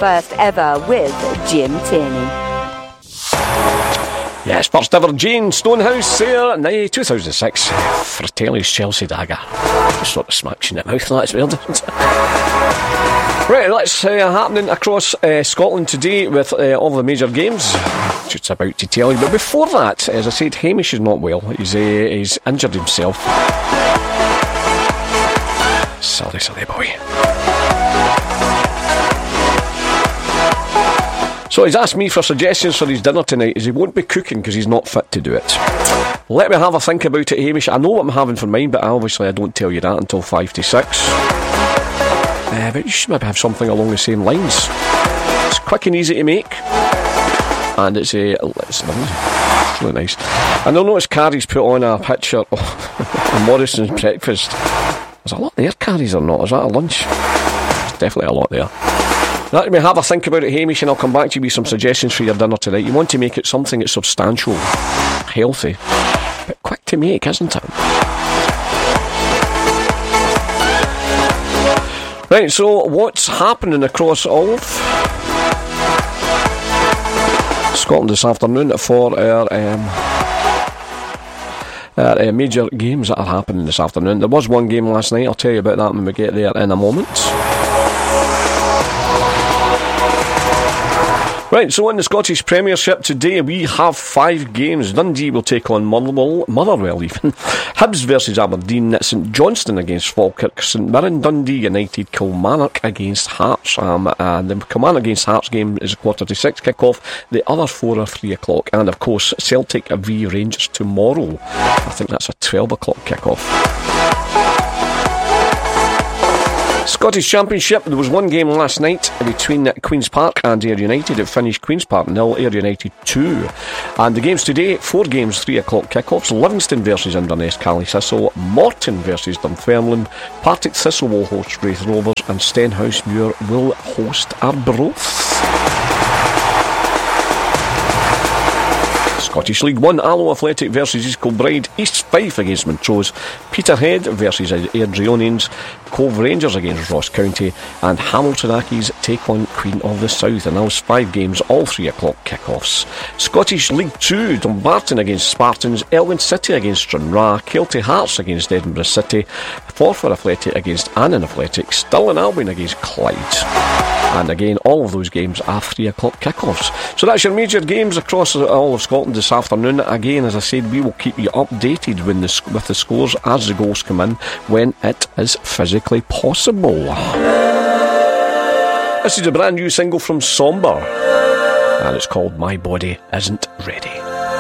first ever with Jim Tierney. Yes, first ever Jane Stonehouse there in 2006. Fratelli's Chelsea Dagger. Just sort of smacks you in the mouth, that's weird, isn't it? Right, that's happening across Scotland today with all the major games. Just about to tell you. But before that, as I said, Hamish is not well. He's injured himself. Silly boy. So he's asked me for suggestions for his dinner tonight, as he won't be cooking because he's not fit to do it. Let me have a think about it, Hamish. I know what I'm having for mine, but obviously I don't tell you that until 5 to 6. But you should maybe have something along the same lines. It's quick and easy to make, and it's really nice. And you'll notice Carrie's put on a picture of Morrison's breakfast. There's a lot there, Carrie's, or not? Is that a lunch? There's definitely a lot there. Let me have a think about it, Hamish, and I'll come back to you with some suggestions for your dinner tonight. You want to make it something that's substantial, healthy, but quick to make, isn't it? Right, so what's happening across all of Scotland this afternoon for our major games that are happening this afternoon? There was one game last night, I'll tell you about that when we get there in a moment. Right, so in the Scottish Premiership today we have 5 games. Dundee will take on Motherwell even. Hibs versus Aberdeen, St Johnstone against Falkirk, St Mirren, Dundee United, Kilmarnock against Hearts. The Kilmarnock against Hearts game is a 5:45 kick-off. The other 4 are 3 o'clock. And of course, Celtic v Rangers tomorrow. I think that's a 12 o'clock kick-off. Scottish Championship, there was one game last night between Queen's Park and Ayr United. It finished Queen's Park 0, Ayr United 2. And the games today, 4 games, 3 o'clock kick-offs. Livingston versus Inverness, Cally Thistle. Morton versus Dunfermline. Partick Thistle will host Raith Rovers, and Stenhousemuir will host Arbroath. Scottish League 1, Alloa Athletic versus East Kilbride, East Fife against Montrose, Peterhead versus Airdrieonians, Cove Rangers against Ross County, and Hamilton Accies take on Queen of the South. And those 5 games, all 3 o'clock kick-offs. Scottish League 2, Dumbarton against Spartans, Elgin City against Stranraer, Kelty Hearts against Edinburgh City, Forfar Athletic against Annan Athletic, Stirling Albion against Clyde. And again, all of those games are 3 o'clock kick-offs. So that's your major games across all of Scotland this afternoon. Again, as I said, we will keep you updated with the scores as the goals come in when it is physically possible. This is a brand new single from Somber, and it's called My Body Isn't Ready.